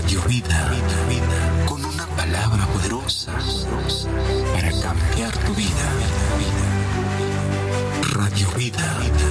Radio Vida, con una palabra poderosa para cambiar tu vida. Radio Vida,